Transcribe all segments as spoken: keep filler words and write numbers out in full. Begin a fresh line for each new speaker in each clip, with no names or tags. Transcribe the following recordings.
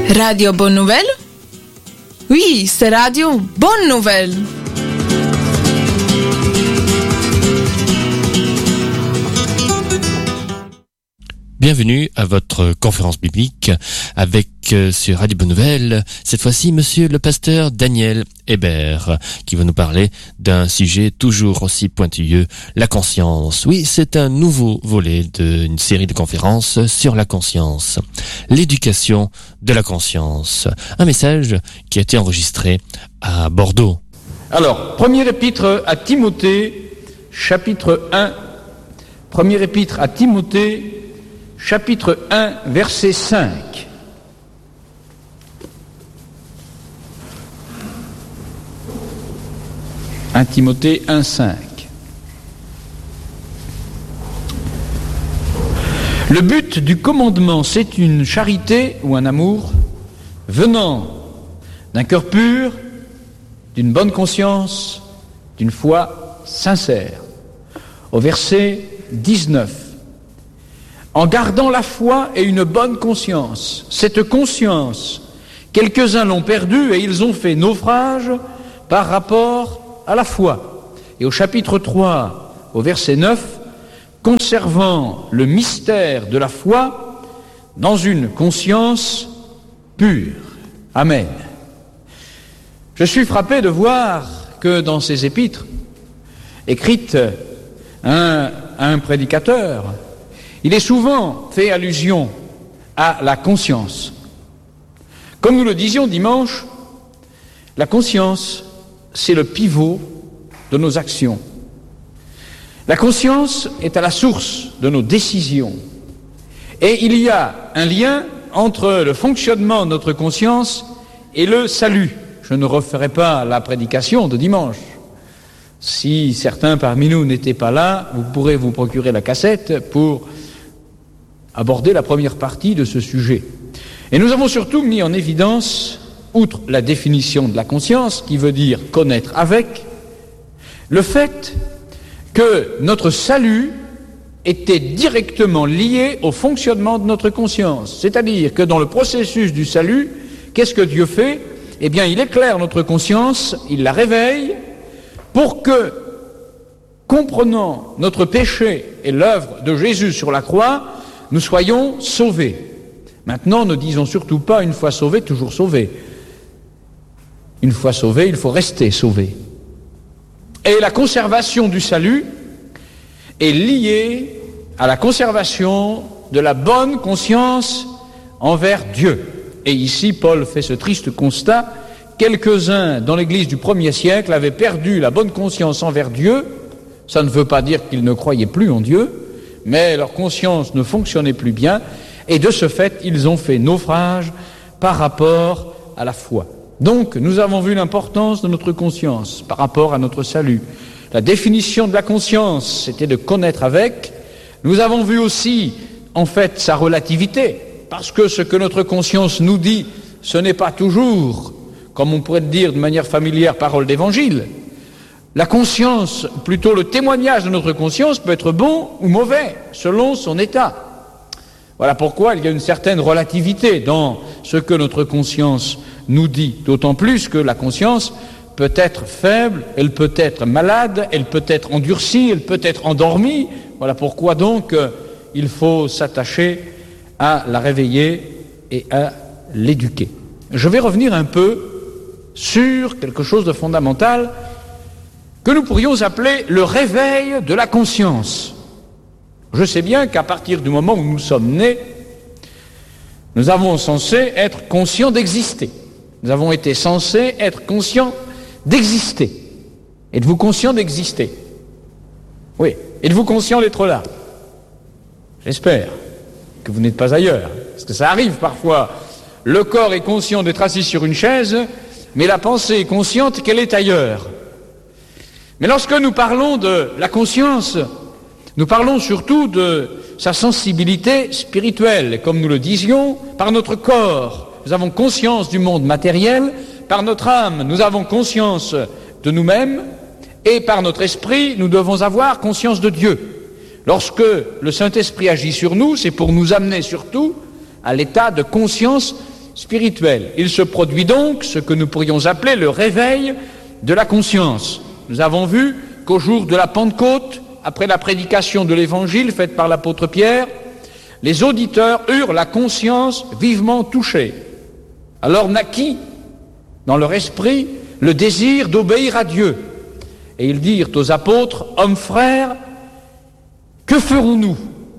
Radio Bonne Nouvelle? Oui, c'est Radio Bonne Nouvelle.
Bienvenue à votre conférence biblique avec euh, sur Radio Bonne Nouvelle, cette fois-ci monsieur le pasteur Daniel Hébert qui va nous parler d'un sujet toujours aussi pointilleux, la conscience. Oui, c'est un nouveau volet d'une série de conférences sur la conscience, l'éducation de la conscience. Un message qui a été enregistré à Bordeaux.
Alors, premier épître à Timothée, chapitre un. Premier épître à Timothée, chapitre un, verset cinq. un Timothée un, cinq. Le but du commandement, c'est une charité ou un amour venant d'un cœur pur, d'une bonne conscience, d'une foi sincère. Au verset dix-neuf. En gardant la foi et une bonne conscience. Cette conscience, quelques-uns l'ont perdue et ils ont fait naufrage par rapport à la foi. Et au chapitre trois, au verset neuf, conservant le mystère de la foi dans une conscience pure. Amen. Je suis frappé de voir que dans ces épîtres, écrites à un, à un prédicateur, il est souvent fait allusion à la conscience. Comme nous le disions dimanche, la conscience, c'est le pivot de nos actions. La conscience est à la source de nos décisions. Et il y a un lien entre le fonctionnement de notre conscience et le salut. Je ne referai pas la prédication de dimanche. Si certains parmi nous n'étaient pas là, vous pourrez vous procurer la cassette pour aborder la première partie de ce sujet. Et nous avons surtout mis en évidence, outre la définition de la conscience, qui veut dire connaître avec, le fait que notre salut était directement lié au fonctionnement de notre conscience. C'est-à-dire que dans le processus du salut, qu'est-ce que Dieu fait? Eh bien, il éclaire notre conscience, il la réveille, pour que, comprenant notre péché et l'œuvre de Jésus sur la croix, nous soyons sauvés. Maintenant, ne disons surtout pas une fois sauvé, toujours sauvé. Une fois sauvé, il faut rester sauvé. Et la conservation du salut est liée à la conservation de la bonne conscience envers Dieu. Et ici, Paul fait ce triste constat. Quelques-uns dans l'Église du premier siècle avaient perdu la bonne conscience envers Dieu. Ça ne veut pas dire qu'ils ne croyaient plus en Dieu, mais leur conscience ne fonctionnait plus bien, et de ce fait, ils ont fait naufrage par rapport à la foi. Donc, nous avons vu l'importance de notre conscience par rapport à notre salut. La définition de la conscience, c'était de connaître avec. Nous avons vu aussi, en fait, sa relativité, parce que ce que notre conscience nous dit, ce n'est pas toujours, comme on pourrait le dire de manière familière, parole d'évangile. La conscience, plutôt le témoignage de notre conscience, peut être bon ou mauvais, selon son état. Voilà pourquoi il y a une certaine relativité dans ce que notre conscience nous dit, d'autant plus que la conscience peut être faible, elle peut être malade, elle peut être endurcie, elle peut être endormie. Voilà pourquoi donc euh, il faut s'attacher à la réveiller et à l'éduquer. Je vais revenir un peu sur quelque chose de fondamental que nous pourrions appeler le réveil de la conscience. Je sais bien qu'à partir du moment où nous sommes nés, nous avons censé être conscients d'exister. Nous avons été censés être conscients d'exister. Êtes-vous conscient d'exister? Oui. Êtes-vous conscient d'être là? J'espère que vous n'êtes pas ailleurs, parce que ça arrive parfois. Le corps est conscient d'être assis sur une chaise, mais la pensée est consciente qu'elle est ailleurs. Mais lorsque nous parlons de la conscience, nous parlons surtout de sa sensibilité spirituelle. Et comme nous le disions, par notre corps, nous avons conscience du monde matériel, par notre âme, nous avons conscience de nous-mêmes, et par notre esprit, nous devons avoir conscience de Dieu. Lorsque le Saint-Esprit agit sur nous, c'est pour nous amener surtout à l'état de conscience spirituelle. Il se produit donc ce que nous pourrions appeler le réveil de la conscience. Nous avons vu qu'au jour de la Pentecôte, après la prédication de l'Évangile faite par l'apôtre Pierre, les auditeurs eurent la conscience vivement touchée. Alors naquit dans leur esprit le désir d'obéir à Dieu. Et ils dirent aux apôtres, « Hommes frères, que ferons-nous »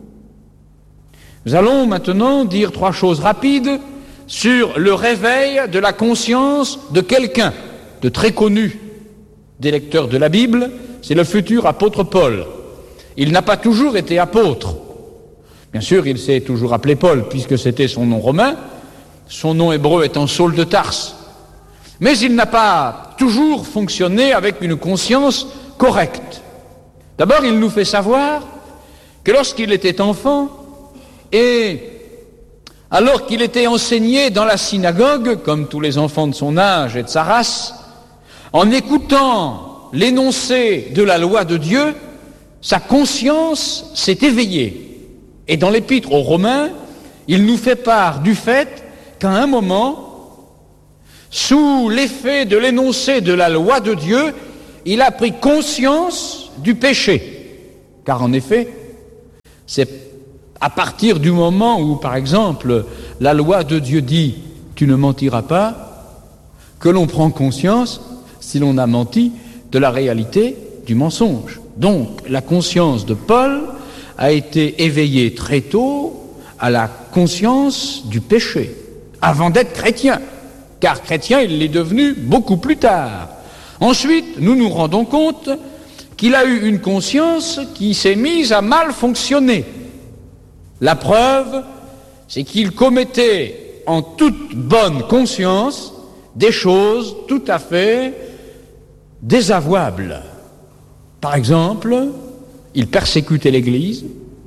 Nous allons maintenant dire trois choses rapides sur le réveil de la conscience de quelqu'un de très connu des lecteurs de la Bible, c'est le futur apôtre Paul. Il n'a pas toujours été apôtre. Bien sûr, il s'est toujours appelé Paul, puisque c'était son nom romain, son nom hébreu étant Saul de Tarse. Mais il n'a pas toujours fonctionné avec une conscience correcte. D'abord, il nous fait savoir que lorsqu'il était enfant, et alors qu'il était enseigné dans la synagogue, comme tous les enfants de son âge et de sa race, en écoutant l'énoncé de la loi de Dieu, sa conscience s'est éveillée. Et dans l'épître aux Romains, il nous fait part du fait qu'à un moment, sous l'effet de l'énoncé de la loi de Dieu, il a pris conscience du péché. Car en effet, c'est à partir du moment où, par exemple, la loi de Dieu dit « tu ne mentiras pas », que l'on prend conscience, si l'on a menti, de la réalité du mensonge. Donc, la conscience de Paul a été éveillée très tôt à la conscience du péché, avant d'être chrétien, car chrétien, il l'est devenu beaucoup plus tard. Ensuite, nous nous rendons compte qu'il a eu une conscience qui s'est mise à mal fonctionner. La preuve, c'est qu'il commettait en toute bonne conscience des choses tout à fait désavouables. Par exemple, il persécutait l'Église.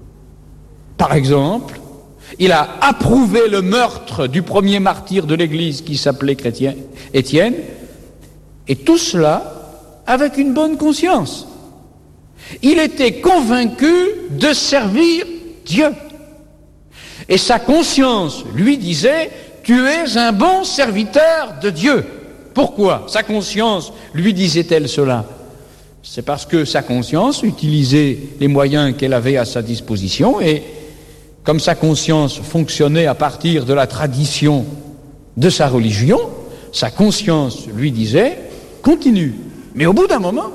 Par exemple, il a approuvé le meurtre du premier martyr de l'Église qui s'appelait chrétien, Étienne, et tout cela avec une bonne conscience. Il était convaincu de servir Dieu. Et sa conscience lui disait, tu es un bon serviteur de Dieu. Pourquoi sa conscience lui disait-elle cela? C'est parce que sa conscience utilisait les moyens qu'elle avait à sa disposition et comme sa conscience fonctionnait à partir de la tradition de sa religion, sa conscience lui disait, continue. Mais au bout d'un moment,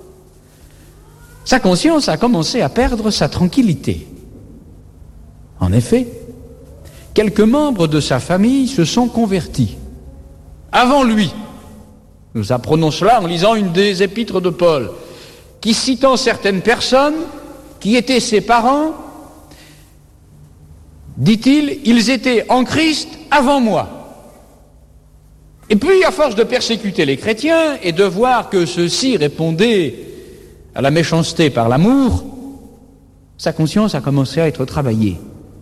sa conscience a commencé à perdre sa tranquillité. En effet, quelques membres de sa famille se sont convertis. Avant lui, nous apprenons cela en lisant une des épîtres de Paul, qui citant certaines personnes qui étaient ses parents, dit-il, ils étaient en Christ avant moi. Et puis, à force de persécuter les chrétiens et de voir que ceux-ci répondaient à la méchanceté par l'amour, sa conscience a commencé à être travaillée.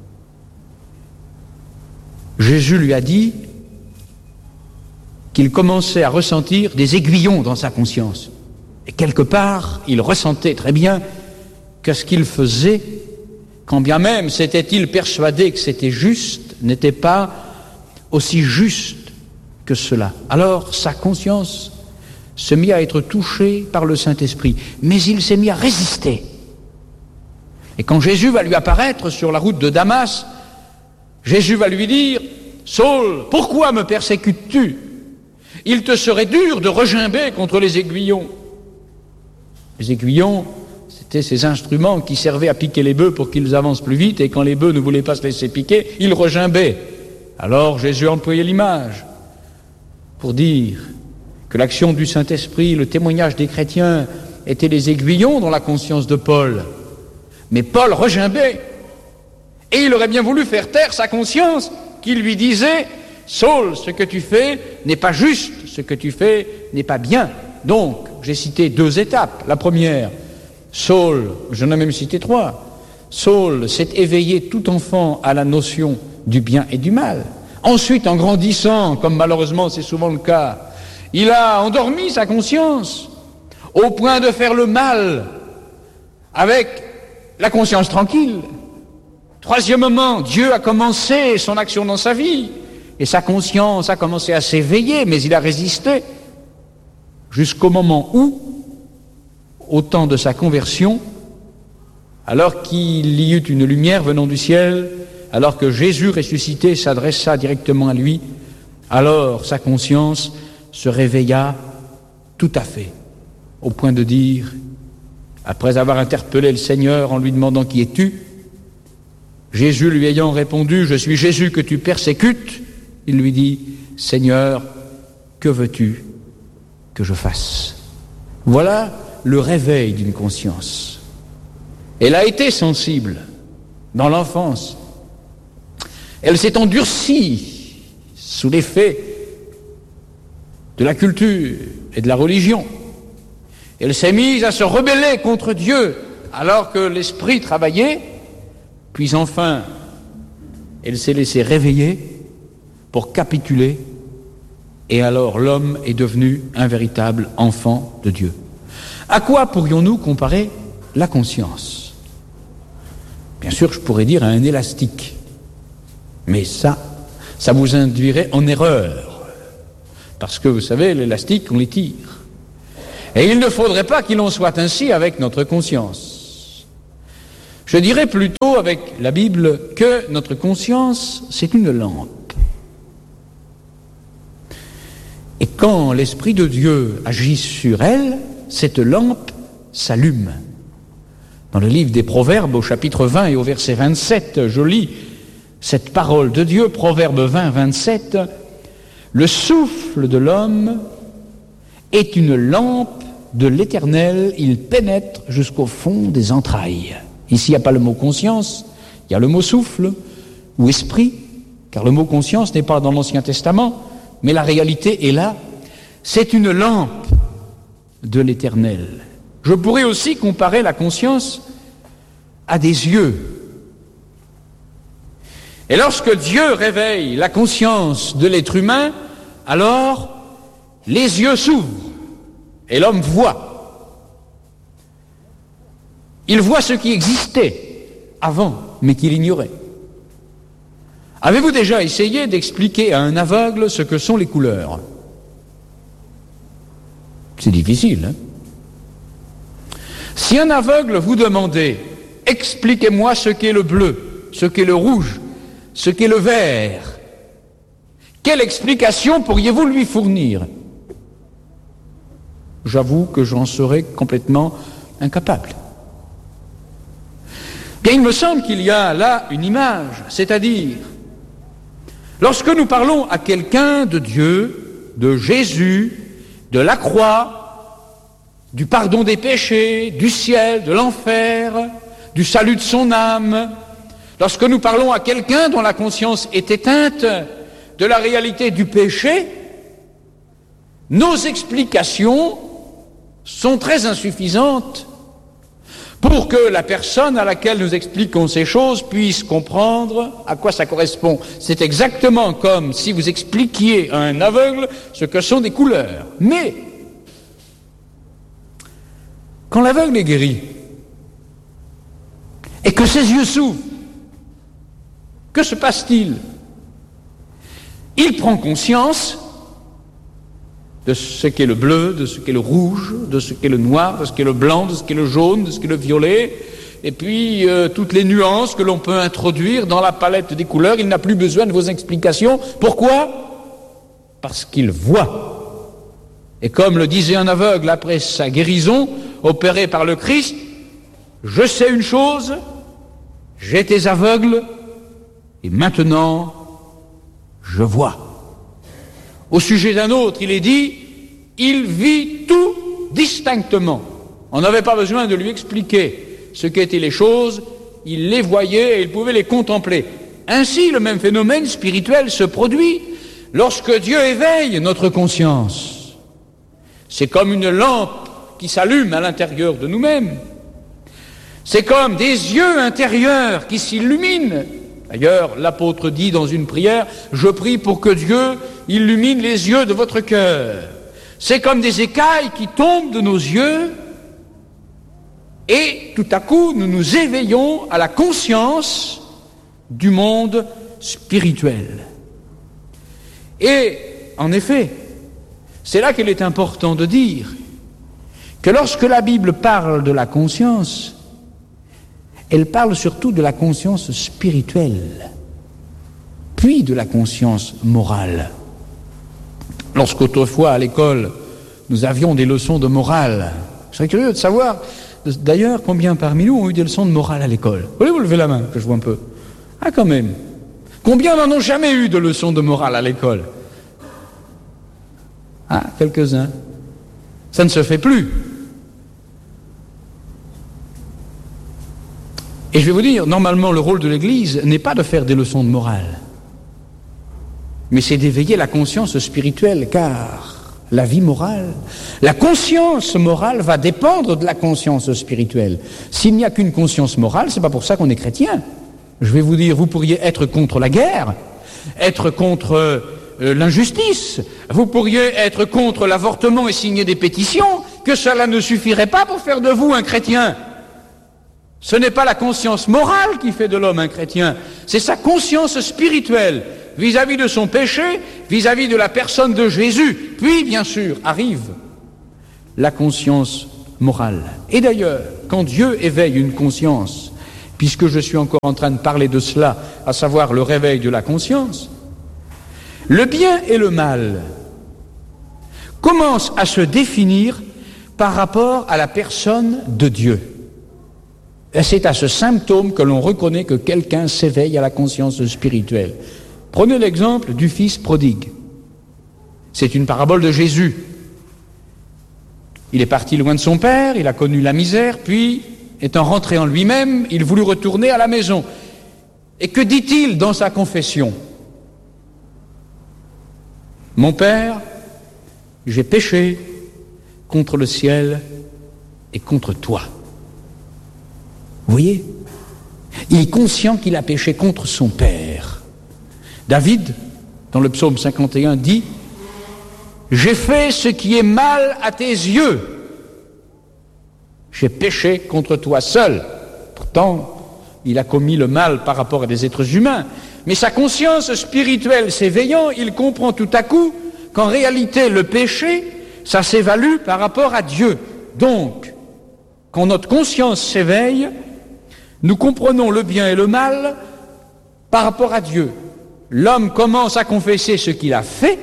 Jésus lui a dit qu'il commençait à ressentir des aiguillons dans sa conscience. Et quelque part, il ressentait très bien que ce qu'il faisait, quand bien même s'était-il persuadé que c'était juste, n'était pas aussi juste que cela. Alors sa conscience se mit à être touchée par le Saint-Esprit, mais il s'est mis à résister. Et quand Jésus va lui apparaître sur la route de Damas, Jésus va lui dire, « Saul, pourquoi me persécutes-tu ? Il te serait dur de regimber contre les aiguillons. » Les aiguillons, c'était ces instruments qui servaient à piquer les bœufs pour qu'ils avancent plus vite, et quand les bœufs ne voulaient pas se laisser piquer, ils regimbaient. Alors Jésus a employé l'image pour dire que l'action du Saint-Esprit, le témoignage des chrétiens, étaient les aiguillons dans la conscience de Paul. Mais Paul regimbait. Et il aurait bien voulu faire taire sa conscience qui lui disait « Saul, ce que tu fais n'est pas juste, ce que tu fais n'est pas bien. » Donc, j'ai cité deux étapes. La première, Saul, j'en ai même cité trois. Saul s'est éveillé tout enfant à la notion du bien et du mal. Ensuite, en grandissant, comme malheureusement c'est souvent le cas, il a endormi sa conscience au point de faire le mal avec la conscience tranquille. Troisièmement, Dieu a commencé son action dans sa vie et sa conscience a commencé à s'éveiller, mais il a résisté jusqu'au moment où, au temps de sa conversion, alors qu'il y eut une lumière venant du ciel, alors que Jésus ressuscité s'adressa directement à lui, alors sa conscience se réveilla tout à fait, au point de dire, après avoir interpellé le Seigneur en lui demandant « Qui es-tu ?» Jésus lui ayant répondu « Je suis Jésus que tu persécutes », il lui dit « Seigneur, que veux-tu que je fasse ?» Voilà le réveil d'une conscience. Elle a été sensible dans l'enfance. Elle s'est endurcie sous l'effet de la culture et de la religion. Elle s'est mise à se rebeller contre Dieu alors que l'esprit travaillait, puis enfin, elle s'est laissée réveiller pour capituler, et alors l'homme est devenu un véritable enfant de Dieu. À quoi pourrions-nous comparer la conscience ? Bien sûr, je pourrais dire à un élastique, mais ça, ça vous induirait en erreur, parce que vous savez, l'élastique, on les tire. Et il ne faudrait pas qu'il en soit ainsi avec notre conscience. Je dirais plutôt avec la Bible que notre conscience, c'est une lampe. Et quand l'Esprit de Dieu agit sur elle, cette lampe s'allume. Dans le livre des Proverbes, au chapitre vingt et au verset vingt-sept, je lis cette parole de Dieu, Proverbe vingt, vingt-sept. « Le souffle de l'homme est une lampe de l'Éternel, il pénètre jusqu'au fond des entrailles. » Ici, il n'y a pas le mot conscience, il y a le mot souffle ou esprit, car le mot conscience n'est pas dans l'Ancien Testament, mais la réalité est là. C'est une lampe de l'Éternel. Je pourrais aussi comparer la conscience à des yeux. Et lorsque Dieu réveille la conscience de l'être humain, alors les yeux s'ouvrent et l'homme voit. Il voit ce qui existait avant, mais qu'il ignorait. Avez-vous déjà essayé d'expliquer à un aveugle ce que sont les couleurs ? C'est difficile, hein ? Si un aveugle vous demandait « Expliquez-moi ce qu'est le bleu, ce qu'est le rouge, ce qu'est le vert », quelle explication pourriez-vous lui fournir ? J'avoue que j'en serais complètement incapable. Bien, il me semble qu'il y a là une image, c'est-à-dire, lorsque nous parlons à quelqu'un de Dieu, de Jésus, de la croix, du pardon des péchés, du ciel, de l'enfer, du salut de son âme, lorsque nous parlons à quelqu'un dont la conscience est éteinte de la réalité du péché, nos explications sont très insuffisantes pour que la personne à laquelle nous expliquons ces choses puisse comprendre à quoi ça correspond. C'est exactement comme si vous expliquiez à un aveugle ce que sont des couleurs. Mais, quand l'aveugle est guéri, et que ses yeux s'ouvrent, que se passe-t-il ? Il prend conscience de ce qu'est le bleu, de ce qu'est le rouge, de ce qu'est le noir, de ce qu'est le blanc, de ce qu'est le jaune, de ce qu'est le violet, et puis euh, toutes les nuances que l'on peut introduire dans la palette des couleurs. Il n'a plus besoin de vos explications. Pourquoi ? Parce qu'il voit. Et comme le disait un aveugle après sa guérison, opérée par le Christ, « Je sais une chose, j'étais aveugle, et maintenant, je vois. » Au sujet d'un autre, il est dit, il vit tout distinctement. On n'avait pas besoin de lui expliquer ce qu'étaient les choses, il les voyait et il pouvait les contempler. Ainsi, le même phénomène spirituel se produit lorsque Dieu éveille notre conscience. C'est comme une lampe qui s'allume à l'intérieur de nous-mêmes. C'est comme des yeux intérieurs qui s'illuminent. D'ailleurs, l'apôtre dit dans une prière, « Je prie pour que Dieu illumine les yeux de votre cœur. » C'est comme des écailles qui tombent de nos yeux et tout à coup, nous nous éveillons à la conscience du monde spirituel. Et, en effet, c'est là qu'il est important de dire que lorsque la Bible parle de la conscience, elle parle surtout de la conscience spirituelle, puis de la conscience morale. Lorsqu'autrefois, à l'école, nous avions des leçons de morale, je serais curieux de savoir, d'ailleurs, combien parmi nous ont eu des leçons de morale à l'école. Voulez-vous lever la main, que je vois un peu? Ah, quand même. Combien n'en ont jamais eu de leçons de morale à l'école? Ah, quelques-uns. Ça ne se fait plus. Et je vais vous dire, normalement, le rôle de l'Église n'est pas de faire des leçons de morale, mais c'est d'éveiller la conscience spirituelle, car la vie morale, la conscience morale va dépendre de la conscience spirituelle. S'il n'y a qu'une conscience morale, c'est pas pour ça qu'on est chrétien. Je vais vous dire, vous pourriez être contre la guerre, être contre euh, l'injustice, vous pourriez être contre l'avortement et signer des pétitions, que cela ne suffirait pas pour faire de vous un chrétien. Ce n'est pas la conscience morale qui fait de l'homme un chrétien, c'est sa conscience spirituelle vis-à-vis de son péché, vis-à-vis de la personne de Jésus. Puis, bien sûr, arrive la conscience morale. Et d'ailleurs, quand Dieu éveille une conscience, puisque je suis encore en train de parler de cela, à savoir le réveil de la conscience, le bien et le mal commencent à se définir par rapport à la personne de Dieu. Et c'est à ce symptôme que l'on reconnaît que quelqu'un s'éveille à la conscience spirituelle. Prenez l'exemple du fils prodigue. C'est une parabole de Jésus. Il est parti loin de son père, il a connu la misère, puis, étant rentré en lui-même, il voulut retourner à la maison. Et que dit-il dans sa confession? Mon père, j'ai péché contre le ciel et contre toi. Vous voyez? Il est conscient qu'il a péché contre son père. David, dans le psaume cinquante et un, dit « J'ai fait ce qui est mal à tes yeux. J'ai péché contre toi seul. » Pourtant, il a commis le mal par rapport à des êtres humains. Mais sa conscience spirituelle s'éveillant, il comprend tout à coup qu'en réalité, le péché, ça s'évalue par rapport à Dieu. Donc, quand notre conscience s'éveille, nous comprenons le bien et le mal par rapport à Dieu. L'homme commence à confesser ce qu'il a fait.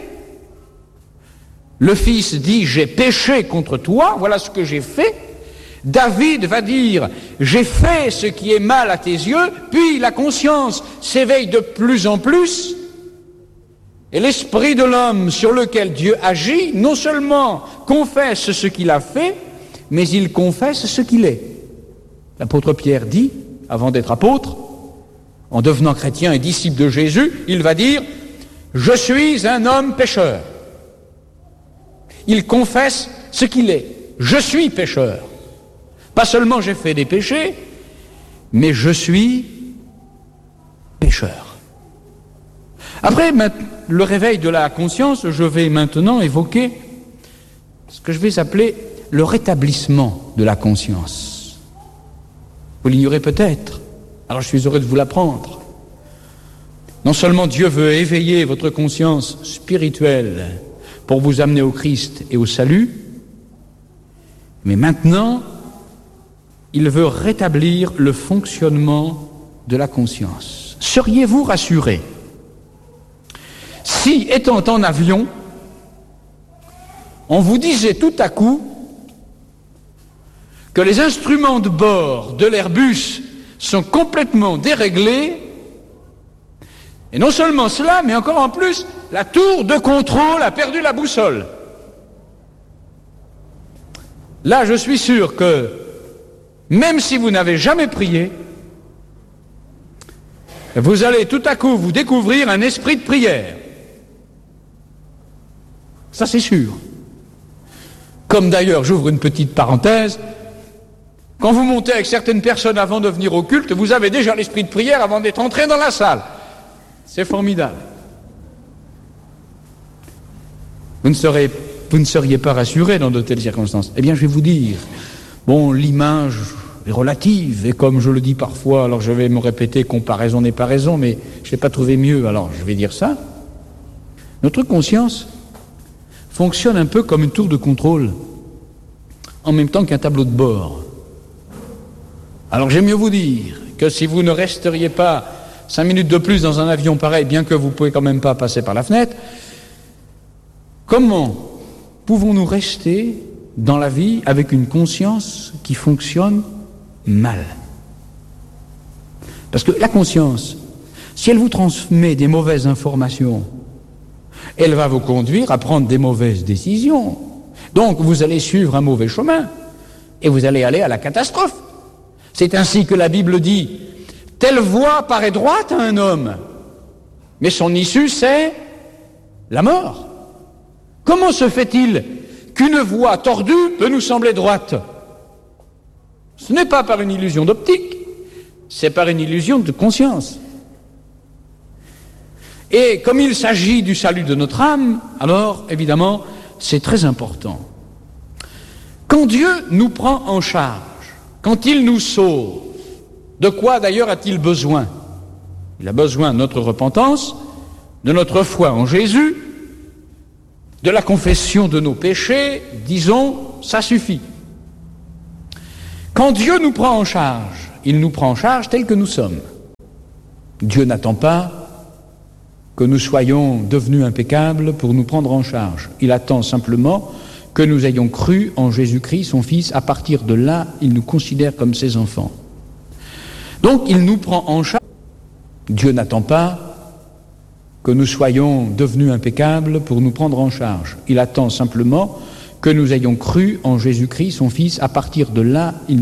Le fils dit « J'ai péché contre toi, voilà ce que j'ai fait ». David va dire « J'ai fait ce qui est mal à tes yeux », puis la conscience s'éveille de plus en plus, et l'esprit de l'homme sur lequel Dieu agit, non seulement confesse ce qu'il a fait, mais il confesse ce qu'il est. L'apôtre Pierre dit, avant d'être apôtre, en devenant chrétien et disciple de Jésus, il va dire « Je suis un homme pécheur ». Il confesse ce qu'il est. Je suis pécheur. Pas seulement j'ai fait des péchés, mais je suis pécheur. Après le réveil de la conscience, je vais maintenant évoquer ce que je vais appeler le rétablissement de la conscience. Vous l'ignorez peut-être, alors je suis heureux de vous l'apprendre. Non seulement Dieu veut éveiller votre conscience spirituelle pour vous amener au Christ et au salut, mais maintenant, il veut rétablir le fonctionnement de la conscience. Seriez-vous rassurés si, étant en avion, on vous disait tout à coup que les instruments de bord de l'Airbus sont complètement déréglés, et non seulement cela, mais encore en plus, la tour de contrôle a perdu la boussole. Là, je suis sûr que, même si vous n'avez jamais prié, vous allez tout à coup vous découvrir un esprit de prière. Ça, c'est sûr. Comme d'ailleurs, j'ouvre une petite parenthèse, quand vous montez avec certaines personnes avant de venir au culte, vous avez déjà l'esprit de prière avant d'être entré dans la salle. C'est formidable. Vous ne serez, vous ne seriez pas rassurés dans de telles circonstances. Eh bien, je vais vous dire, bon, l'image est relative, et comme je le dis parfois, alors je vais me répéter, comparaison n'est pas raison, mais je n'ai pas trouvé mieux, alors je vais dire ça. Notre conscience fonctionne un peu comme une tour de contrôle, en même temps qu'un tableau de bord. Alors j'aime mieux vous dire que si vous ne resteriez pas cinq minutes de plus dans un avion pareil, bien que vous ne pouvez quand même pas passer par la fenêtre, comment pouvons-nous rester dans la vie avec une conscience qui fonctionne mal? Parce que la conscience, si elle vous transmet des mauvaises informations, elle va vous conduire à prendre des mauvaises décisions. Donc vous allez suivre un mauvais chemin et vous allez aller à la catastrophe. C'est ainsi que la Bible dit: telle voie paraît droite à un homme, mais son issue c'est la mort. Comment se fait-il qu'une voie tordue peut nous sembler droite? Ce n'est pas par une illusion d'optique, c'est par une illusion de conscience. Et comme il s'agit du salut de notre âme, alors évidemment c'est très important. Quand Dieu nous prend en charge, quand il nous sauve, de quoi d'ailleurs a-t-il besoin? Il a besoin de notre repentance, de notre foi en Jésus, de la confession de nos péchés, disons, ça suffit. Quand Dieu nous prend en charge, il nous prend en charge tel que nous sommes. Dieu n'attend pas que nous soyons devenus impeccables pour nous prendre en charge. Il attend simplement que nous ayons cru en Jésus-Christ, son Fils. À partir de là, il nous considère comme ses enfants. Donc, il nous prend en charge. Dieu n'attend pas que nous soyons devenus impeccables pour nous prendre en charge. Il attend simplement que nous ayons cru en Jésus-Christ, son Fils. À partir de là, il